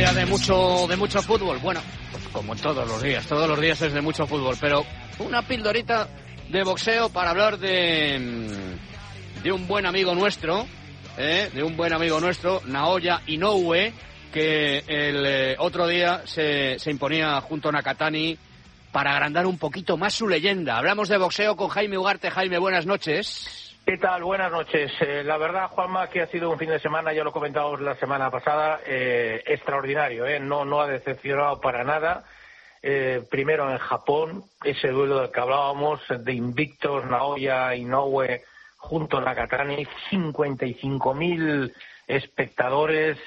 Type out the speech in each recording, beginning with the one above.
día de mucho fútbol. Bueno, pues como todos los días es de mucho fútbol, pero una pildorita de boxeo para hablar de un buen amigo nuestro, Naoya Inoue, que el otro día se imponía junto a Nakatani para agrandar un poquito más su leyenda. Hablamos de boxeo con Jaime Ugarte. Jaime, buenas noches. ¿Qué tal? Buenas noches. La verdad, Juanma, que ha sido un fin de semana, ya lo comentábamos la semana pasada, extraordinario, no ha decepcionado para nada. Primero en Japón, ese duelo del que hablábamos, de invictos, Naoya Inoue junto a Nakatani, 55.000 espectadores,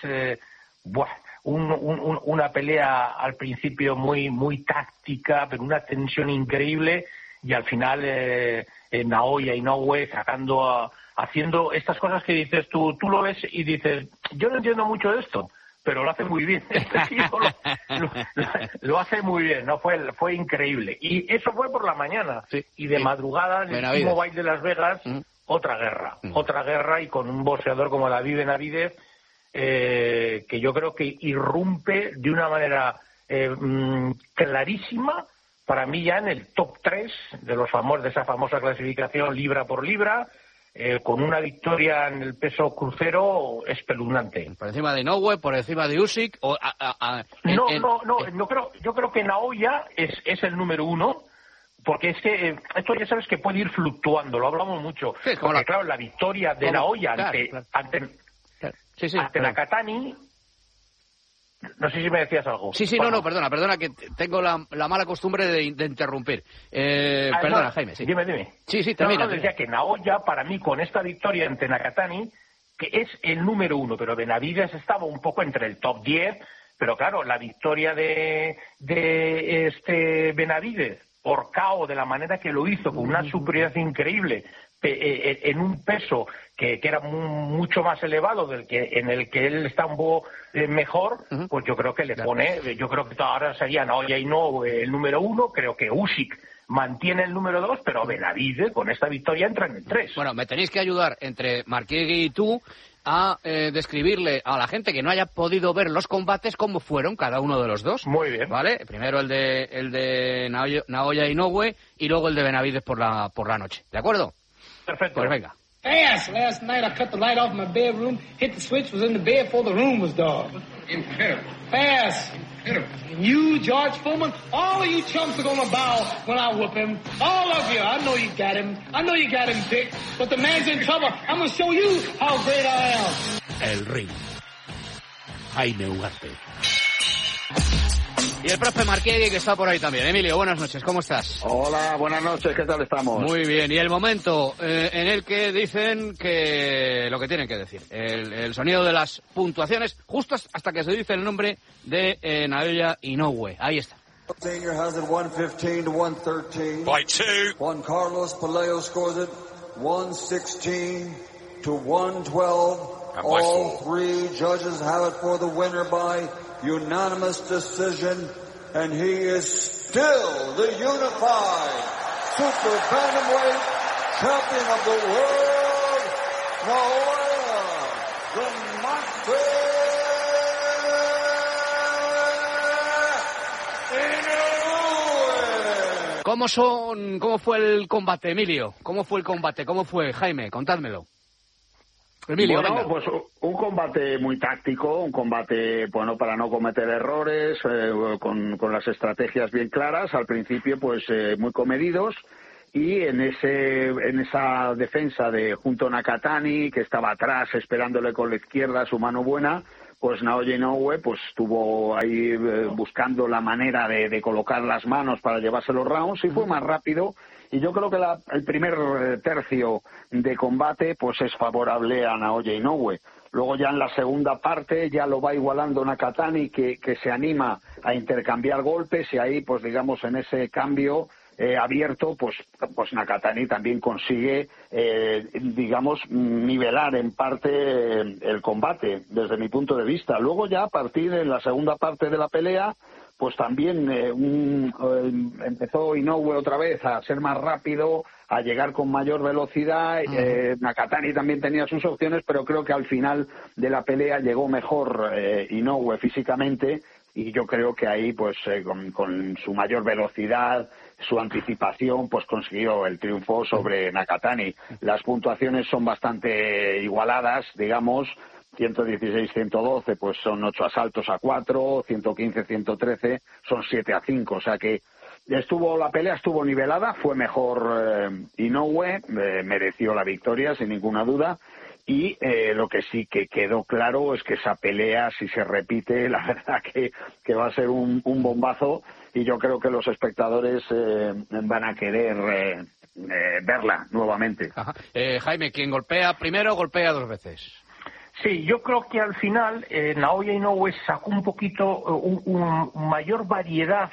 una pelea al principio muy táctica, pero una tensión increíble, y al final Naoya Inoue haciendo estas cosas que dices tú lo ves y dices, yo no entiendo mucho de esto, pero lo hace muy bien. Este tío lo hace muy bien, ¿no? Fue increíble. Y eso fue por la mañana. Sí, y de madrugada, en el T-Mobile de Las Vegas, otra guerra, y con un boxeador como David Benavidez, que yo creo que irrumpe de una manera clarísima, para mí ya en el top 3 de esa famosa clasificación libra por libra, con una victoria en el peso crucero espeluznante. ¿Por encima de Inoue, por encima de Usyk? Yo creo que Naoya es el número 1, porque es que esto ya sabes que puede ir fluctuando, lo hablamos mucho. Sí, porque claro, la victoria de Naoya ante Nakatani... No sé si me decías algo. Sí, no, perdona, que tengo la mala costumbre de interrumpir. Perdona, Jaime. Sí. Dime. Sí, termina. Decía que Naoya, para mí, con esta victoria ante Nakatani, que es el número 1, pero Benavidez estaba un poco entre el top 10, pero claro, la victoria de Benavidez por KO, de la manera que lo hizo, con una superioridad increíble, en un peso que era mucho más elevado en el que él está un poco mejor, pues yo creo que le pone, yo creo que ahora sería Naoya Inoue el número 1, creo que Usyk mantiene el número 2, pero Benavidez con esta victoria entra en el 3. Bueno, me tenéis que ayudar entre Marquiegui y tú a describirle a la gente que no haya podido ver los combates cómo fueron cada uno de los dos. Muy bien. ¿Vale? Primero el de Naoya Inoue y luego el de Benavidez por la noche. ¿De acuerdo? Perfecto. Pues venga. Last night I cut the light off my bedroom, hit the switch, was in the bed before the room was dark. Incredible. Fast. Incredible. And you, George Foreman, all of you chumps are gonna bow when I whoop him. All of you. I know you got him. I know you got him picked. But the man's in trouble. I'm gonna show you how great I am. El ring. Jaime Ugarte. Y el profe Marquiegui, que está por ahí también. Emilio, buenas noches, ¿cómo estás? Hola, buenas noches, ¿qué tal estamos? Muy bien, y el momento en el que dicen que lo que tienen que decir. El sonido de las puntuaciones, justo hasta que se dice el nombre de Naoya Inoue. Ahí está. Senior has it 115 to 113. By 2. Juan Carlos Pelayo scores it 116 to 112. All 3 judges have it for the winner by unanimous decision, and he is still the unified super bantamweight champion of the world, Naoya Inoue. ¿Cómo fue el combate, Emilio? ¿Cómo fue el combate? ¿Cómo fue, Jaime? Contádmelo. Emilio, bueno, venga. Pues un combate muy táctico, un combate, bueno, para no cometer errores, con las estrategias bien claras, al principio pues muy comedidos, y en esa defensa de junto a Nakatani, que estaba atrás esperándole con la izquierda su mano buena, pues Naoya Inoue pues estuvo ahí buscando la manera de colocar las manos para llevarse los rounds, y fue más rápido. Y yo creo que el primer tercio de combate pues es favorable a Naoya Inoue. Luego ya en la segunda parte ya lo va igualando Nakatani, que se anima a intercambiar golpes, y ahí pues digamos en ese cambio abierto pues Nakatani también consigue digamos nivelar en parte el combate desde mi punto de vista. Luego ya a partir de la segunda parte de la pelea pues también empezó Inoue otra vez a ser más rápido, a llegar con mayor velocidad. Nakatani también tenía sus opciones, pero creo que al final de la pelea llegó mejor Inoue físicamente, y yo creo que ahí, pues con su mayor velocidad, su anticipación, pues consiguió el triunfo sobre Nakatani. Las puntuaciones son bastante igualadas, digamos. 116-112, pues son 8 asaltos a 4, 115-113 son 7-5, o sea que la pelea estuvo nivelada, fue mejor Inoue, mereció la victoria sin ninguna duda, y lo que sí que quedó claro es que esa pelea, si se repite, la verdad que va a ser un bombazo, y yo creo que los espectadores van a querer verla nuevamente. Jaime, quien golpea primero, golpea dos veces. Sí, yo creo que al final Naoya Inoue sacó un poquito un mayor variedad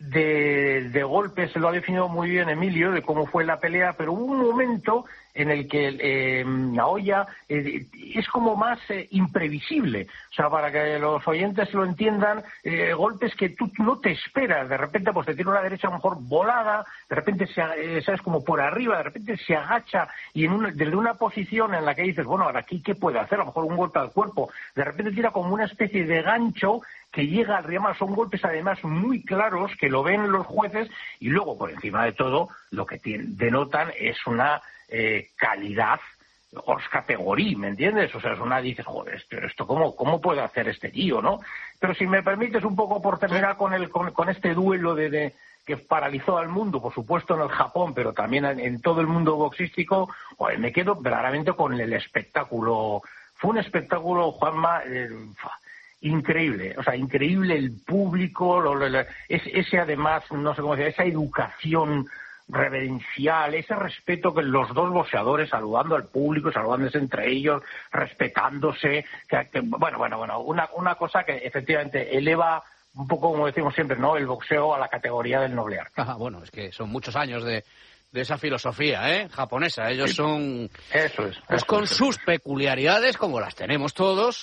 de golpes. Lo ha definido muy bien Emilio de cómo fue la pelea, pero hubo un momento en el que Naoya es como más imprevisible. O sea, para que los oyentes lo entiendan, golpes que tú no te esperas. De repente pues te tira una derecha a lo mejor volada, de repente sabes, como por arriba, de repente se agacha y desde una posición en la que dices, bueno, ahora aquí ¿qué puede hacer? A lo mejor un golpe al cuerpo. De repente tira como una especie de gancho que llega al riama. Son golpes además muy claros que lo ven los jueces, y luego por encima de todo lo que denotan es una calidad hors categoría, ¿me entiendes? O sea, es una, dices, joder, esto ¿cómo puede hacer este tío, no? Pero si me permites un poco por terminar con este duelo que paralizó al mundo, por supuesto en el Japón, pero también en todo el mundo boxístico, joder, me quedo verdaderamente con el espectáculo. Fue un espectáculo, Juanma, increíble, o sea, increíble el público, ese además, no sé cómo decir, esa educación reverencial, ese respeto que los dos boxeadores saludando al público, saludándose entre ellos, respetándose, bueno, una cosa que efectivamente eleva un poco, como decimos siempre, ¿no?, el boxeo a la categoría del noble arte. Bueno, es que son muchos años de esa filosofía japonesa. Ellos son, pues con sus peculiaridades, como las tenemos todos,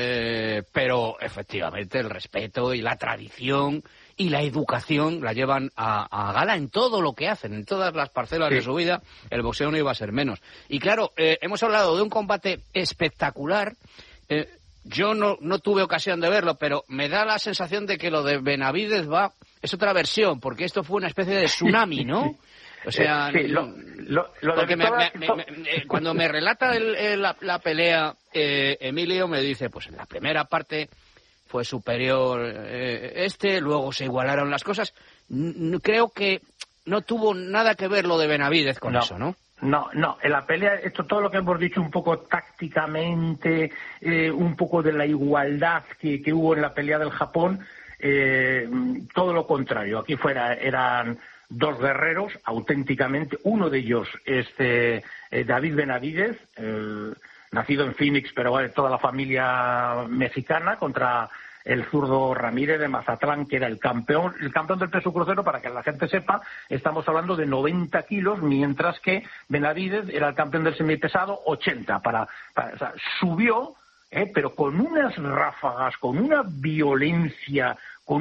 pero efectivamente el respeto y la tradición y la educación la llevan a gala en todo lo que hacen, en todas las parcelas de su vida. El boxeo no iba a ser menos. Y claro, hemos hablado de un combate espectacular. Yo no tuve ocasión de verlo, pero me da la sensación de que lo de Benavidez es otra versión, porque esto fue una especie de tsunami, ¿no? O sea, porque cuando me relata la pelea, Emilio me dice, pues en la primera parte fue superior luego se igualaron las cosas. Creo que no tuvo nada que ver lo de Benavidez con eso, ¿no? No, en la pelea, todo lo que hemos dicho un poco tácticamente, un poco de la igualdad que hubo en la pelea del Japón, todo lo contrario. Aquí eran dos guerreros, auténticamente. Uno de ellos es David Benavidez, nacido en Phoenix, pero toda la familia mexicana, contra el zurdo Ramírez de Mazatlán, que era el campeón del peso crucero. Para que la gente sepa, estamos hablando de 90 kilos, mientras que Benavidez era el campeón del semipesado, 80. O sea, subió, pero con unas ráfagas, con una violencia,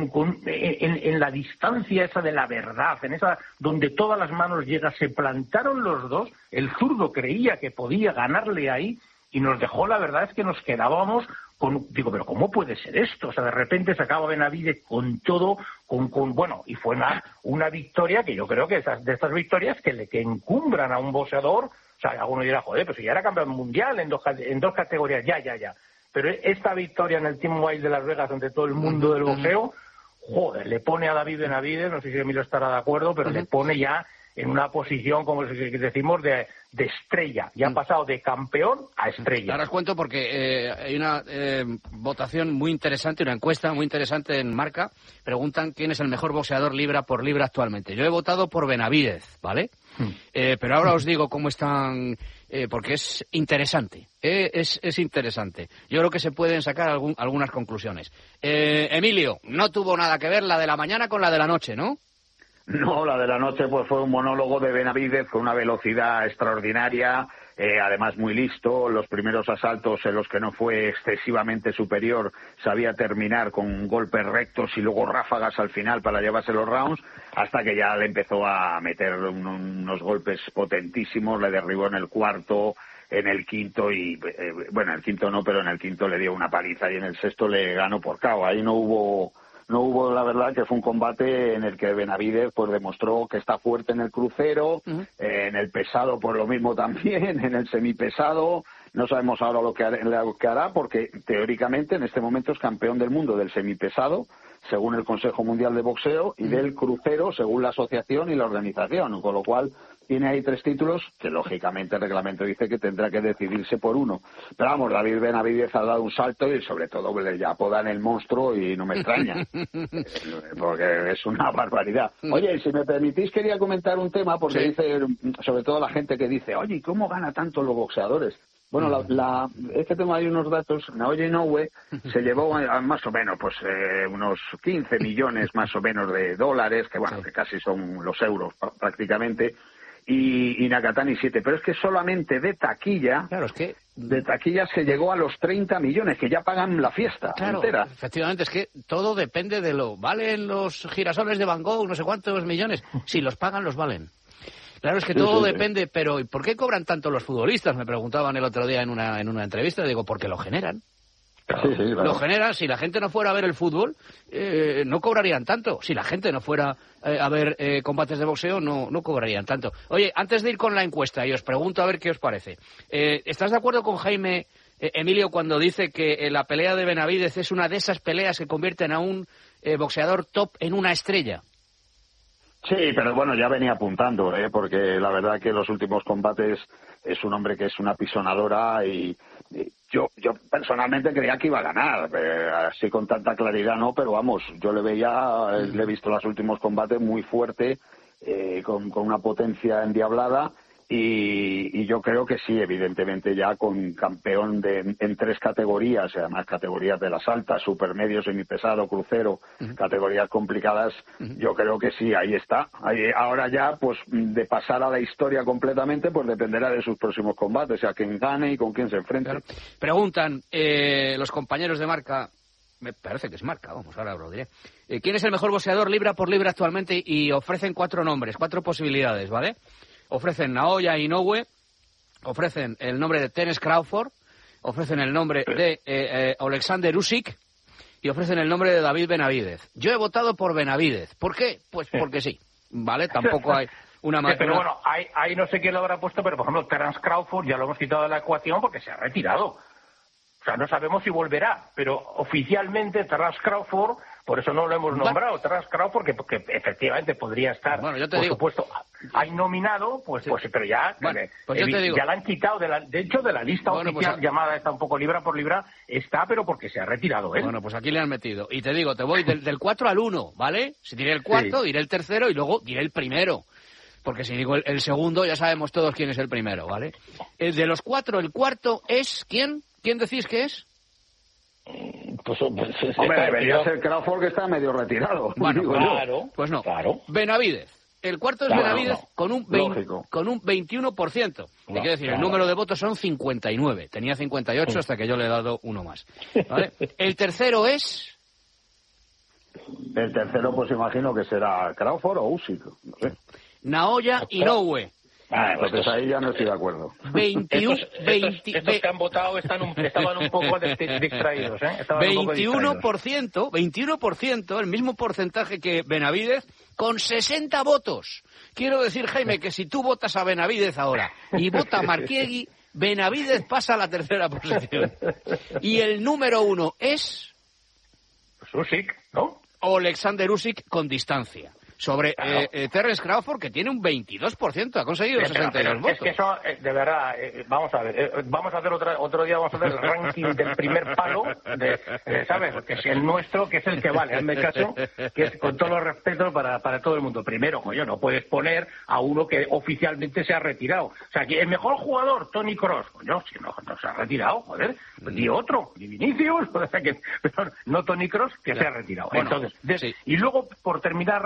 en la distancia esa de la verdad, en esa donde todas las manos llegan, se plantaron los dos. El zurdo creía que podía ganarle ahí y nos dejó, la verdad es que nos quedábamos digo, pero ¿cómo puede ser esto? O sea, de repente se acaba Benavidez con todo, y fue una victoria que yo creo que de estas victorias que encumbran a un boxeador. O sea, alguno dirá, joder, pues si ya era campeón mundial en dos categorías, ya. Pero esta victoria en el Team Wild de Las Vegas ante todo el mundo del boxeo, joder, le pone a David Benavidez, no sé si Emilio estará de acuerdo, pero le pone ya en una posición, como decimos, de estrella. Ya ha pasado de campeón a estrella. Ahora os cuento porque hay una votación muy interesante, una encuesta muy interesante en Marca. Preguntan quién es el mejor boxeador libra por libra actualmente. Yo he votado por Benavidez, ¿vale? Pero ahora os digo cómo están, porque es interesante. Es interesante. Yo creo que se pueden sacar algunas conclusiones. Emilio, no tuvo nada que ver la de la mañana con la de la noche, ¿no? No, la de la noche pues fue un monólogo de Benavidez con una velocidad extraordinaria, además muy listo. Los primeros asaltos en los que no fue excesivamente superior sabía terminar con golpes rectos y luego ráfagas al final para llevarse los rounds, hasta que ya le empezó a meter unos golpes potentísimos, le derribó en el cuarto, en el quinto y, bueno, en el quinto no, pero en el quinto le dio una paliza y en el sexto le ganó por KO. Ahí no hubo, la verdad, que fue un combate en el que Benavidez pues demostró que está fuerte en el crucero, en el pesado por lo mismo también, en el semipesado. No sabemos ahora lo que hará, porque teóricamente en este momento es campeón del mundo del semipesado, según el Consejo Mundial de Boxeo, y del crucero, según la asociación y la organización, con lo cual tiene ahí 3 títulos que lógicamente el reglamento dice que tendrá que decidirse por uno. Pero vamos, David Benavidez ha dado un salto y sobre todo le apodan el monstruo y no me extraña, porque es una barbaridad. Oye, si me permitís quería comentar un tema, porque dice, sobre todo la gente que dice, oye, ¿cómo gana tanto los boxeadores? Bueno, es que tengo ahí unos datos. Naoya Inoue se llevó a más o menos pues unos 15 millones más o menos de dólares, que bueno, que casi son los euros prácticamente, y Nakatani 7. Pero es que solamente de taquilla, de taquilla se llegó a los 30 millones, que ya pagan la fiesta entera. Efectivamente, es que todo depende de lo... ¿Valen los girasoles de Van Gogh no sé cuántos millones? Si los pagan, los valen. Claro, es que todo depende, pero ¿y por qué cobran tanto los futbolistas? Me preguntaban el otro día en una entrevista, digo, porque lo generan. Claro. Lo generan, si la gente no fuera a ver el fútbol, no cobrarían tanto. Si la gente no fuera a ver combates de boxeo, no cobrarían tanto. Oye, antes de ir con la encuesta, y os pregunto a ver qué os parece. ¿Estás de acuerdo con Jaime, Emilio, cuando dice que la pelea de Benavidez es una de esas peleas que convierten a un boxeador top en una estrella? Sí, pero bueno, ya venía apuntando, porque la verdad que los últimos combates es un hombre que es una pisonadora y yo personalmente creía que iba a ganar, así con tanta claridad no, pero vamos, yo le he visto los últimos combates muy fuerte, con una potencia endiablada. Y yo creo que sí, evidentemente ya con campeón en 3 categorías, además categorías de las altas, supermedio, semipesado, crucero, categorías complicadas, yo creo que sí, ahí está. Ahora ya, pues de pasar a la historia completamente, pues dependerá de sus próximos combates, a quién gane y con quién se enfrente. Claro. Preguntan los compañeros de Marca, me parece que es Marca, vamos, ahora lo diré. ¿Quién es el mejor boxeador libra por libra actualmente? Y ofrecen 4 nombres, 4 posibilidades, ¿vale? Ofrecen Naoya Inoue, ofrecen el nombre de Terence Crawford, ofrecen el nombre de Alexander Usyk y ofrecen el nombre de David Benavidez. Yo he votado por Benavidez. ¿Por qué? Pues porque sí, ¿vale? Tampoco hay una más... Pero bueno, ahí no sé quién lo habrá puesto, pero por ejemplo, Terence Crawford ya lo hemos quitado de la ecuación porque se ha retirado. O sea, no sabemos si volverá, pero oficialmente Terence Crawford, por eso no lo hemos nombrado, Terence Crawford, porque efectivamente podría estar, bueno, yo te por digo. Supuesto, hay nominado, pues pero ya, bueno, pues yo te digo. Ya la han quitado, de hecho, de la lista oficial llamada está un poco libra por libra, está, pero porque se ha retirado él. Bueno, pues aquí le han metido. Y te digo, te voy del 4 al 1, ¿vale? Si diré el cuarto, diré el tercero y luego diré el primero. Porque si digo el segundo, ya sabemos todos quién es el primero, ¿vale? De los 4, el cuarto es, ¿quién? ¿Quién decís que es? Hombre, debería ser Crawford, que está medio retirado. Bueno, claro. Pues no. Claro. Benavidez. El cuarto es Benavidez con un 21%. Te quiero decir, el número de votos son 59. Tenía 58 hasta que yo le he dado uno más. ¿Vale? El tercero es... El tercero, pues imagino que será Crawford o Usyk, no sé. Naoya Inoue. Entonces ahí ya no estoy de acuerdo. 21, estos que han votado estaban un poco distraídos, ¿eh? 21%, el mismo porcentaje que Benavidez, con 60 votos. Quiero decir, Jaime, que si tú votas a Benavidez ahora y vota a Marquiegui, Benavidez pasa a la tercera posición. Y el número 1 es... Pues Usyk, ¿no? O Alexander Usyk con distancia. Sobre Terence Crawford, que tiene un 22%, ha conseguido 62 votos. Es que eso, de verdad, vamos a ver, vamos a hacer otro día, vamos a hacer el ranking del primer palo, ¿sabes? Que es el nuestro, que es el que vale, hazme caso, que es con todos los respetos para todo el mundo. Primero, coño, no puedes poner a uno que oficialmente se ha retirado. O sea, que el mejor jugador, Tony Kroos, coño, si no se ha retirado, joder, ni otro, ni Vinicius, o sea, que no Tony Kroos, que se ha retirado. Bueno, entonces, y luego, por terminar rápidamente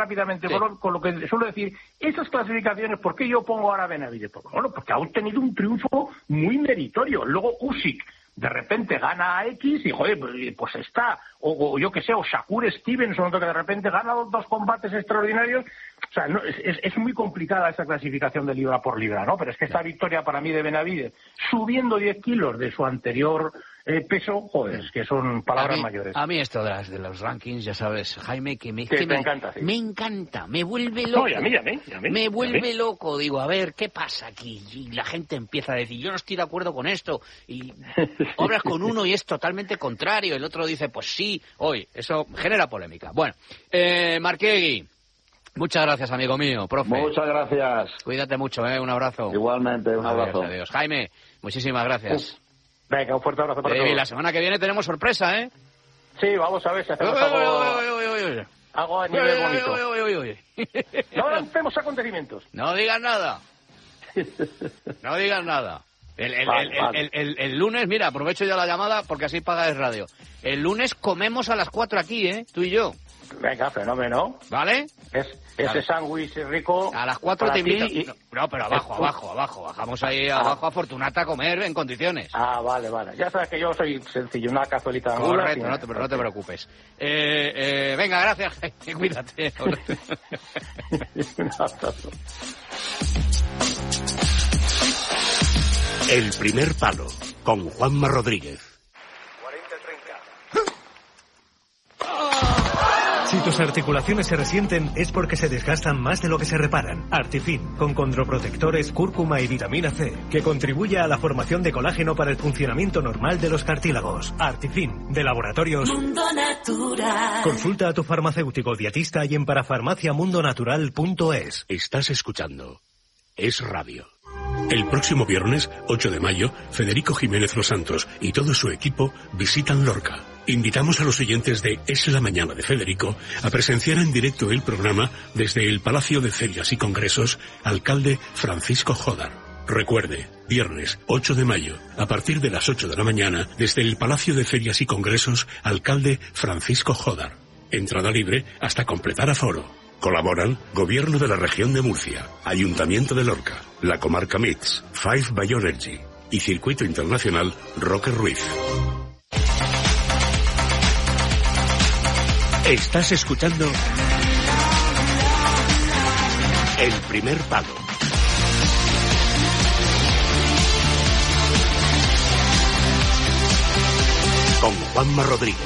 Exactamente, con lo que suelo decir, esas clasificaciones, ¿por qué yo pongo ahora a Benavides? Bueno, porque ha obtenido un triunfo muy meritorio. Luego Usyk de repente gana a X y, joder, pues está, o yo que sé, o Shakur Stevenson, que de repente gana dos combates extraordinarios. O sea, no, es muy complicada esa clasificación de libra por libra, ¿no? Pero es que esta victoria para mí de Benavides, subiendo 10 kilos de su anterior peso, joder, es que son palabras mayores. A mí esto de los rankings, ya sabes, Jaime, que me encanta, sí. Me encanta, me vuelve loco. No, y a mí. Me vuelve loco, digo, a ver, ¿qué pasa aquí? Y la gente empieza a decir, yo no estoy de acuerdo con esto, y obras con uno y es totalmente contrario, el otro dice, pues sí, hoy, eso genera polémica. Bueno, Marquegui, muchas gracias, amigo mío, profe. Muchas gracias. Cuídate mucho, un abrazo. Igualmente, un abrazo. Adiós. Jaime, muchísimas gracias. Venga, un fuerte abrazo para todos. Y la semana que viene tenemos sorpresa, ¿eh? Sí, vamos a ver si hacemos algo a nivel bonito. No lancemos acontecimientos. No digas nada. No digas nada. El lunes, mira, aprovecho ya la llamada porque así pagáis radio. El lunes comemos a las 4 aquí, tú y yo. Venga, fenómeno. ¿Vale? Ese sándwich rico. A las 4 te invito. Y... No, pero abajo. Bajamos ahí abajo a Fortunata a comer en condiciones. Vale. Ya sabes que yo soy sencillo, una cazuelita de angulas. Correcto, no te preocupes. Venga, gracias. Cuídate. Un abrazo. El primer palo, con Juanma Rodríguez. Si tus articulaciones se resienten es porque se desgastan más de lo que se reparan. Artifin, con condroprotectores, cúrcuma y vitamina C, que contribuye a la formación de colágeno para el funcionamiento normal de los cartílagos. Artifin, de Laboratorios Mundo Natural. Consulta a tu farmacéutico dietista y en parafarmaciamundonatural.es. Estás escuchando Es Radio. El próximo viernes, 8 de mayo, Federico Jiménez Los Santos y todo su equipo visitan Lorca. Invitamos a los oyentes de Es la Mañana de Federico a presenciar en directo el programa desde el Palacio de Ferias y Congresos, alcalde Francisco Jodar. Recuerde, viernes 8 de mayo, a partir de las 8 de la mañana, desde el Palacio de Ferias y Congresos, alcalde Francisco Jodar. Entrada libre hasta completar aforo. Colaboran Gobierno de la Región de Murcia, Ayuntamiento de Lorca, la Comarca Mits, Five Bioenergy y Circuito Internacional Roque Ruiz. Estás escuchando El Primer Palo. Con Juanma Rodríguez.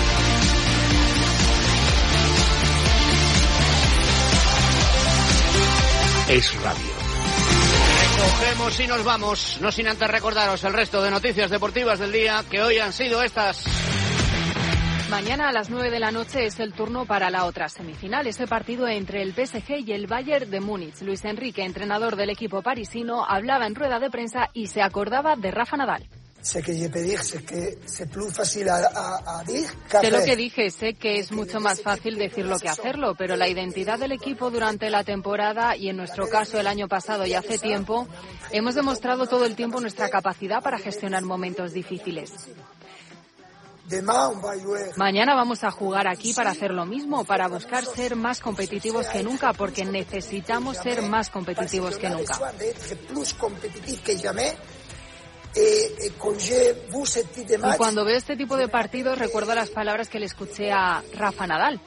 Es Radio. Recogemos y nos vamos, no sin antes recordaros el resto de noticias deportivas del día, que hoy han sido estas. Mañana a las 9 de la noche es el turno para la otra semifinal, ese partido entre el PSG y el Bayern de Múnich. Luis Enrique, entrenador del equipo parisino, hablaba en rueda de prensa y se acordaba de Rafa Nadal. Sé lo que dije, sé que es mucho más fácil decirlo que hacerlo, pero la identidad del equipo durante la temporada y en nuestro caso el año pasado y hace tiempo, hemos demostrado todo el tiempo nuestra capacidad para gestionar momentos difíciles. Mañana vamos a jugar aquí para hacer lo mismo, para buscar ser más competitivos que nunca, porque necesitamos ser más competitivos que nunca. Y cuando veo este tipo de partidos recuerdo las palabras que le escuché a Rafa Nadal.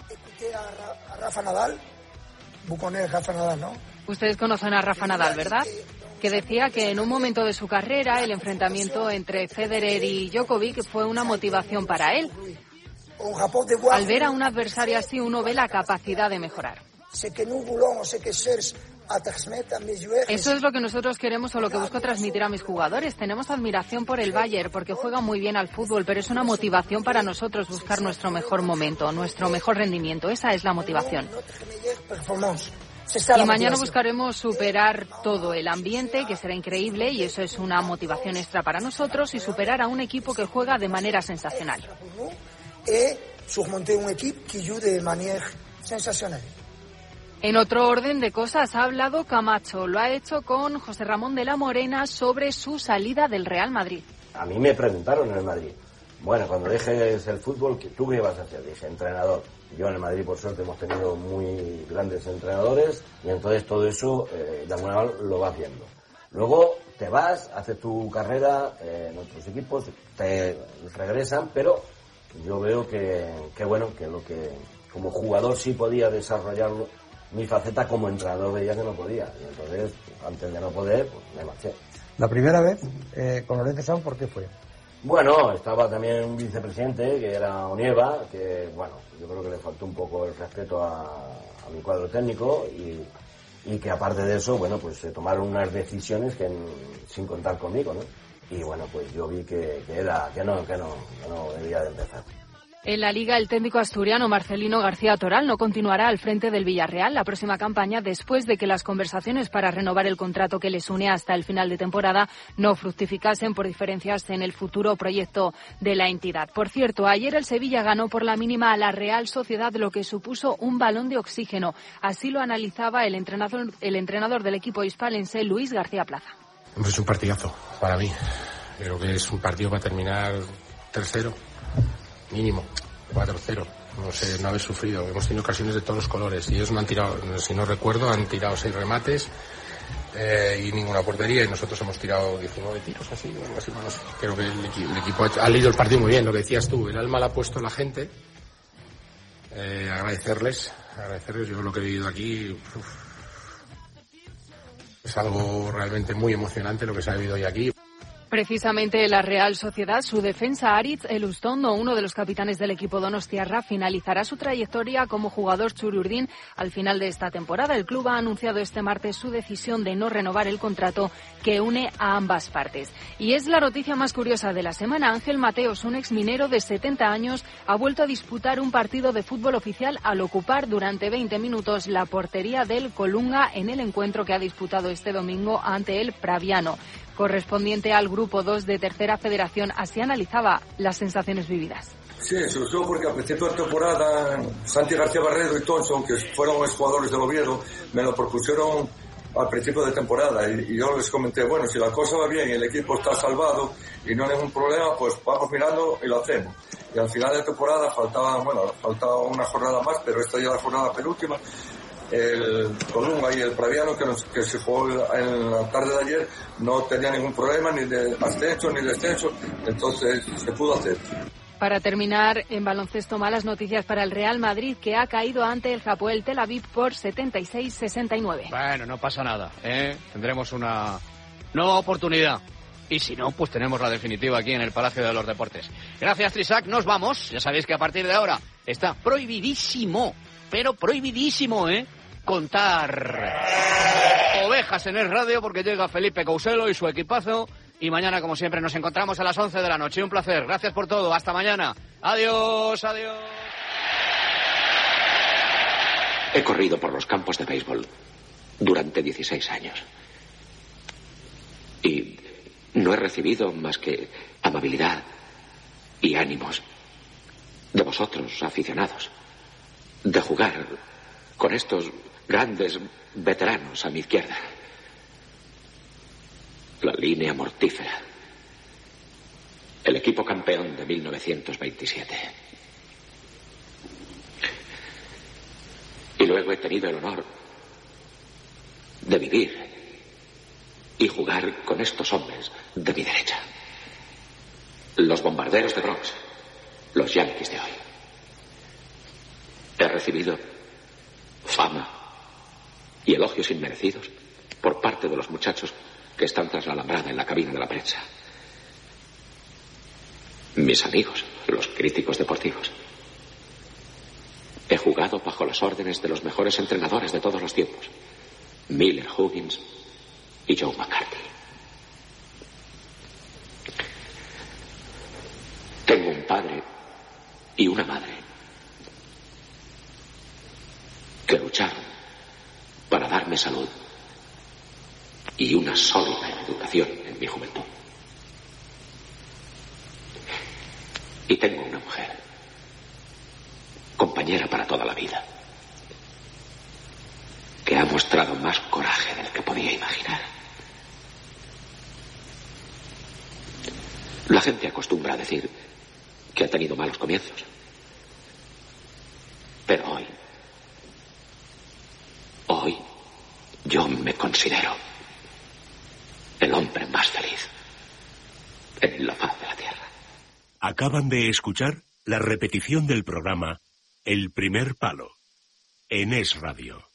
¿No? Ustedes conocen a Rafa Nadal, ¿verdad? Que decía que en un momento de su carrera el enfrentamiento entre Federer y Djokovic fue una motivación para él. Al ver a un adversario así uno ve la capacidad de mejorar. Eso es lo que nosotros queremos o lo que busco transmitir a mis jugadores. Tenemos admiración por el Bayern porque juega muy bien al fútbol, pero es una motivación para nosotros buscar nuestro mejor momento, nuestro mejor rendimiento. Esa es la motivación. Y mañana buscaremos superar todo el ambiente, que será increíble, y eso es una motivación extra para nosotros, y superar a un equipo que juega de manera sensacional. En otro orden de cosas, ha hablado Camacho. Lo ha hecho con José Ramón de la Morena sobre su salida del Real Madrid. A mí me preguntaron en el Madrid, bueno, cuando dejes el fútbol, ¿tú qué vas a hacer? Dije, entrenador. Yo en el Madrid, por suerte, hemos tenido muy grandes entrenadores y entonces todo eso, de alguna manera, lo vas viendo. Luego te vas, haces tu carrera en otros equipos, te regresan, pero yo veo que bueno, que lo que como jugador sí podía desarrollarlo, mi faceta como entrenador veía que no podía. Y entonces, antes de no poder, pues me marché. La primera vez con Llorente Sound, ¿por qué fue? Bueno, estaba también un vicepresidente que era Onieva, que bueno, yo creo que le faltó un poco el respeto a mi cuadro técnico y que aparte de eso, bueno, pues se tomaron unas decisiones sin contar conmigo, ¿no? Y bueno, pues yo vi que no debía de empezar. En la Liga, el técnico asturiano Marcelino García Toral no continuará al frente del Villarreal la próxima campaña después de que las conversaciones para renovar el contrato que les une hasta el final de temporada no fructificasen por diferencias en el futuro proyecto de la entidad. Por cierto, ayer el Sevilla ganó por la mínima a la Real Sociedad, lo que supuso un balón de oxígeno. Así lo analizaba el entrenador del equipo hispalense, Luis García Plaza. Es un partidazo para mí. Creo que es un partido para terminar tercero. Mínimo, 4-0. No sé, no haber sufrido. Hemos tenido ocasiones de todos los colores. Y ellos no han tirado, si no recuerdo, han tirado 6 remates y ninguna portería. Y nosotros hemos tirado 19 tiros, así, algo así. No sé. Creo que el equipo ha leído el partido muy bien, lo que decías tú. El alma la ha puesto la gente. Agradecerles. Yo lo que he vivido aquí es algo realmente muy emocionante lo que se ha vivido hoy aquí. Precisamente la Real Sociedad, su defensa Aritz Elustondo, uno de los capitanes del equipo donostiarra, finalizará su trayectoria como jugador txuri-urdin al final de esta temporada. El club ha anunciado este martes su decisión de no renovar el contrato que une a ambas partes. Y es la noticia más curiosa de la semana. Ángel Mateos, un exminero de 70 años, ha vuelto a disputar un partido de fútbol oficial al ocupar durante 20 minutos la portería del Colunga en el encuentro que ha disputado este domingo ante el Praviano, correspondiente al Grupo 2 de Tercera Federación. Así analizaba las sensaciones vividas. Sí, sobre todo porque a principio de temporada Santi García Barredo y Thompson, que fueron jugadores del Oviedo, me lo propusieron al principio de temporada y yo les comenté, bueno, si la cosa va bien y el equipo está salvado y no hay ningún problema, pues vamos mirando y lo hacemos. Y al final de temporada faltaba una jornada más, pero esta ya es la jornada penúltima. El Colunga y el Praviano que se jugó en la tarde de ayer no tenía ningún problema ni de ascenso ni descenso, entonces se pudo hacer. Para terminar, en baloncesto, malas noticias para el Real Madrid, que ha caído ante el Hapoel Tel Aviv por 76-69. Bueno, no pasa nada, tendremos una nueva oportunidad. Y si no, pues tenemos la definitiva aquí en el Palacio de los Deportes. Gracias, Trisac, nos vamos. Ya sabéis que a partir de ahora está prohibidísimo, pero prohibidísimo, contar ovejas en el radio, porque llega Felipe Couselo y su equipazo. Y mañana, como siempre, nos encontramos a las 11 de la noche. Un placer. Gracias por todo. Hasta mañana. Adiós, adiós. He corrido por los campos de béisbol durante 16 años. Y no he recibido más que amabilidad y ánimos de vosotros, aficionados, de jugar con estos grandes veteranos a mi izquierda. La línea mortífera. El equipo campeón de 1927. Y luego he tenido el honor de vivir y jugar con estos hombres de mi derecha. Los bombarderos de Bronx, los Yankees de hoy. He recibido fama y elogios inmerecidos por parte de los muchachos que están tras la alambrada en la cabina de la prensa. Mis amigos, los críticos deportivos. He jugado bajo las órdenes de los mejores entrenadores de todos los tiempos, Miller Huggins y Joe McCarthy. Tengo un padre y una madre que lucharon para darme salud y una sólida educación en mi juventud. Y tengo una mujer, compañera para toda la vida, que ha mostrado más coraje del que podía imaginar. La gente acostumbra a decir que ha tenido malos comienzos. Pero hoy yo me considero el hombre más feliz en la faz de la tierra. Acaban de escuchar la repetición del programa El primer palo en Es Radio.